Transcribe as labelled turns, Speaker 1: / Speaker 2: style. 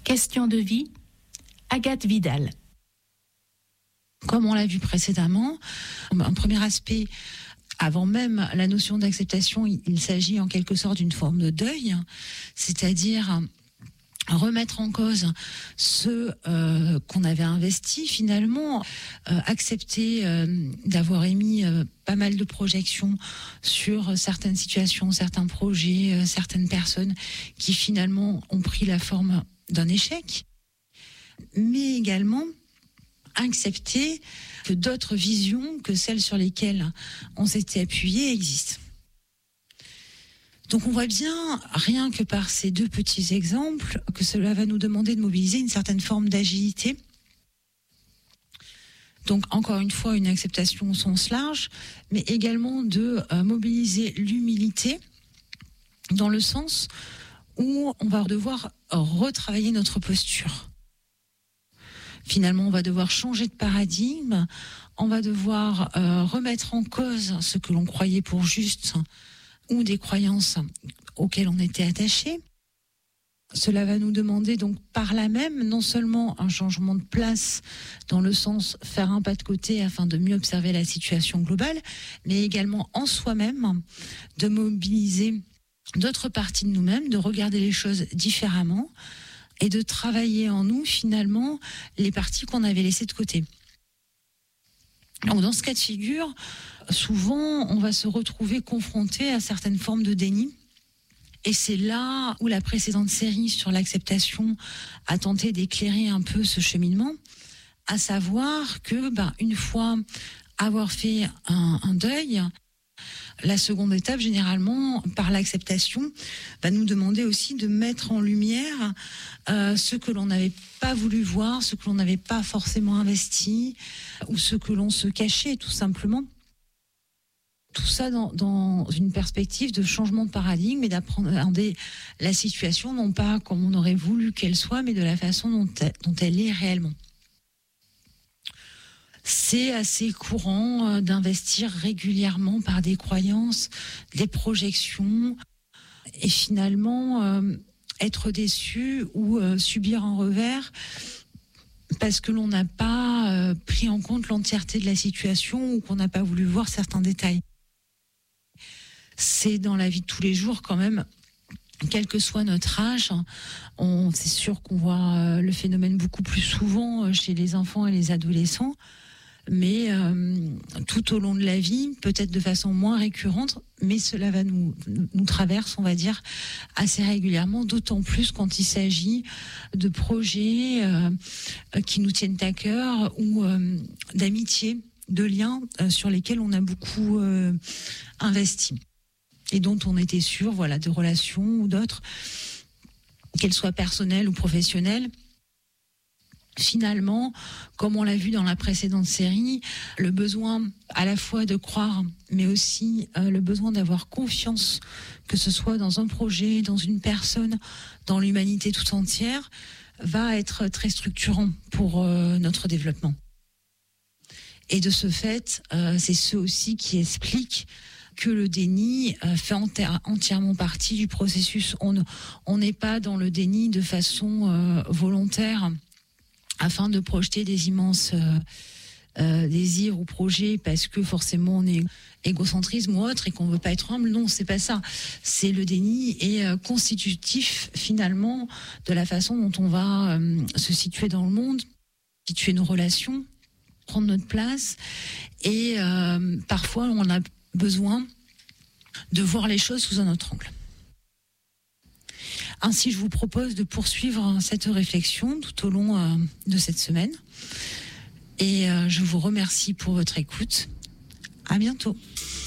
Speaker 1: Question de vie, Agathe Vidal.
Speaker 2: Comme on l'a vu précédemment, un premier aspect, avant même la notion d'acceptation, il s'agit en quelque sorte d'une forme de deuil, c'est-à-dire remettre en cause ce qu'on avait investi finalement, accepter d'avoir émis pas mal de projections sur certaines situations, certains projets, certaines personnes qui finalement ont pris la forme d'un échec, mais également accepter que d'autres visions que celles sur lesquelles on s'était appuyé existent. Donc on voit bien, rien que par ces deux petits exemples, que cela va nous demander de mobiliser une certaine forme d'agilité. Donc encore une fois, une acceptation au sens large, mais également de mobiliser l'humilité dans le sens où on va devoir retravailler notre posture. Finalement, on va devoir changer de paradigme, on va devoir remettre en cause ce que l'on croyait pour juste ou des croyances auxquelles on était attaché. Cela va nous demander donc par là même non seulement un changement de place dans le sens faire un pas de côté afin de mieux observer la situation globale, mais également en soi-même de mobiliser d'autres parties de nous-mêmes, de regarder les choses différemment et de travailler en nous finalement les parties qu'on avait laissées de côté. Donc dans ce cas de figure, souvent on va se retrouver confronté à certaines formes de déni. Et c'est là où la précédente série sur l'acceptation a tenté d'éclairer un peu ce cheminement, à savoir que une fois avoir fait un deuil, la seconde étape, généralement, par l'acceptation, va nous demander aussi de mettre en lumière ce que l'on n'avait pas voulu voir, ce que l'on n'avait pas forcément investi, ou ce que l'on se cachait, tout simplement. Tout ça dans une perspective de changement de paradigme et d'appréhender la situation, non pas comme on aurait voulu qu'elle soit, mais de la façon dont elle est réellement. C'est assez courant d'investir régulièrement par des croyances, des projections, et finalement être déçu ou subir un revers parce que l'on n'a pas pris en compte l'entièreté de la situation ou qu'on n'a pas voulu voir certains détails. C'est dans la vie de tous les jours quand même, quel que soit notre âge, c'est sûr qu'on voit le phénomène beaucoup plus souvent chez les enfants et les adolescents, mais tout au long de la vie, peut-être de façon moins récurrente, mais cela va nous traverse, on va dire, assez régulièrement, d'autant plus quand il s'agit de projets qui nous tiennent à cœur ou d'amitié, de liens sur lesquels on a beaucoup investi et dont on était sûr, de relations ou d'autres, qu'elles soient personnelles ou professionnelles. Finalement, comme on l'a vu dans la précédente série, le besoin à la fois de croire, mais aussi le besoin d'avoir confiance, que ce soit dans un projet, dans une personne, dans l'humanité tout entière, va être très structurant pour notre développement. Et de ce fait, c'est ce aussi qui explique que le déni fait entièrement partie du processus. On n'est pas dans le déni de façon volontaire afin de projeter des immenses désirs ou projets parce que forcément on est égocentrisme ou autre et qu'on veut pas être humble. Non, c'est pas ça. C'est le déni est constitutif finalement de la façon dont on va se situer dans le monde, situer nos relations, prendre notre place et parfois on a besoin de voir les choses sous un autre angle. Ainsi, je vous propose de poursuivre cette réflexion tout au long de cette semaine. Et je vous remercie pour votre écoute. À bientôt.